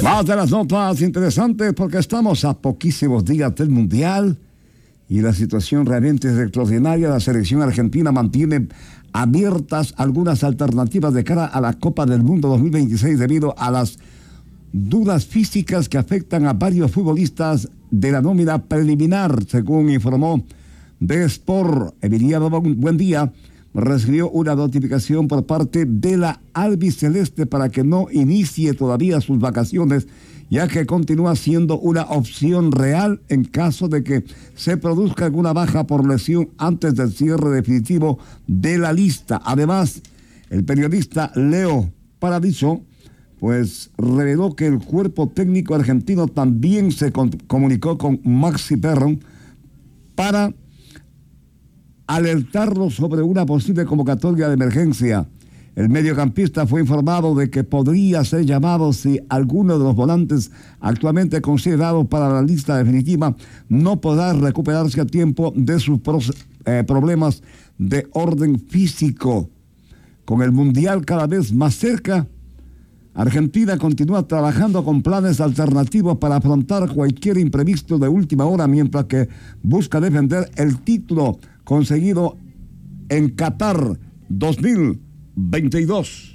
Más de las notas interesantes porque estamos a poquísimos días del Mundial y la situación realmente es extraordinaria. La selección argentina mantiene abiertas algunas alternativas de cara a la Copa del Mundo 2026 debido a las dudas físicas que afectan a varios futbolistas de la nómina preliminar, según informó The Sport. Emiliano Buendía recibió una notificación por parte de la albiceleste para que no inicie todavía sus vacaciones, ya que continúa siendo una opción real en caso de que se produzca alguna baja por lesión antes del cierre definitivo de la lista. Además, el periodista Leo Paradiso pues reveló que el cuerpo técnico argentino también se comunicó con Maxi Perron para alertarlo sobre una posible convocatoria de emergencia. El mediocampista fue informado de que podría ser llamado si alguno de los volantes actualmente considerados para la lista definitiva no podrá recuperarse a tiempo de sus problemas de orden físico. Con el Mundial cada vez más cerca, Argentina continúa trabajando con planes alternativos para afrontar cualquier imprevisto de última hora, mientras que busca defender el título conseguido en Qatar 2022.